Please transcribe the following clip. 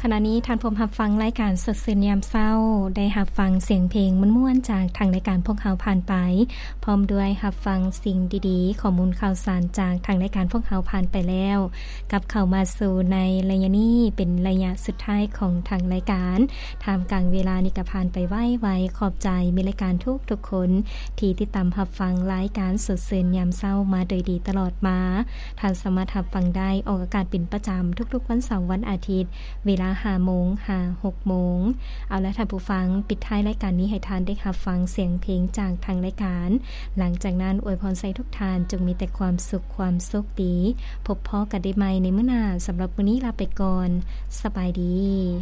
ขณะนี้ท่านผู้รับฟังรายการสดชื่นยามเช้าได้รับฟังเสียงเพลงม่วนๆจากทางรายการพวกเฮาผ่านไปพร้อมด้วยรับฟังสิ่งดีๆข้อมูลข่าวสารจากทางรายการพวกเฮาผ่านไปแล้วกับเข้ามาสู่ในระยะนี้เป็นระยะสุดท้ายของทางรายการท่ามกลางเวลานี้ก็ผ่านไปไวๆขอบใจมีรายการทุกๆคนที่ติดตามรับฟังรายการสดชื่นยามเช้ามาโดยดีตลอดมาท่านสามารถรับฟังได้ออกอากาศเป็นประจำทุกๆวันเสาร์วันอาทิตย์เวลา5 โมง 6 โมงเอาละท่านผู้ฟังปิดท้ายรายการนี้ให้ท่านได้รับฟังเสียงเพลงจากทางรายการหลังจากนั้นอวยพรใส่ทุกท่านจงมีแต่ความสุขความโชคดีพบพ้อกันได้ใหม่ในมื้อหน้าสำหรับวันนี้ลาไปก่อนสบายดี